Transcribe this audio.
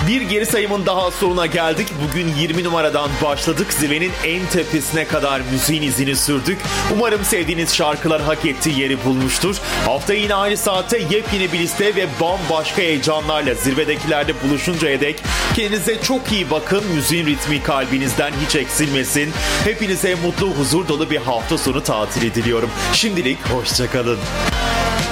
Bir geri sayımın daha sonuna geldik. Bugün 20 numaradan başladık. Zirvenin en tepesine kadar müziğin izini sürdük. Umarım sevdiğiniz şarkılar hak ettiği yeri bulmuştur. Hafta yine aynı saatte yepyeni bir liste ve bambaşka heyecanlarla zirvedekilerde buluşuncaya dek kendinize çok iyi bakın. Müziğin ritmi kalbinizden hiç eksilmesin. Hepinize mutlu, huzur dolu bir hafta sonu tatili diliyorum. Şimdilik hoşçakalın.